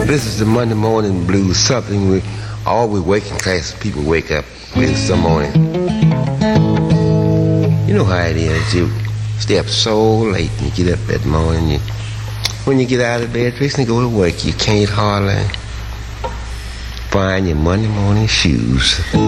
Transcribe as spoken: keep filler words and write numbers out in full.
This is the Monday morning blues, something we all we working class people wake up with some morning. You know how it is. You stay up so late and you get up that morning. You, when you get out of bed, fixing to go to work, you can't hardly find your Monday morning shoes.